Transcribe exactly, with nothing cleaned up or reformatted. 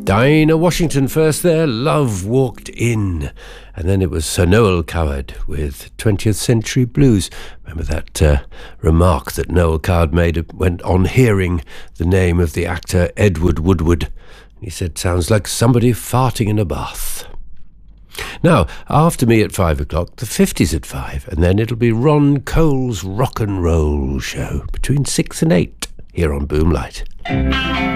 Dinah Washington first there, Love Walked In. And then it was Sir Noel Coward with twentieth Century Blues. Remember that uh, remark that Noel Coward made when on hearing the name of the actor Edward Woodward. He said, sounds like somebody farting in a bath. Now, after me at five o'clock, the fifties at five, and then it'll be Ron Cole's Rock and Roll Show between six and eight here on Boomlight.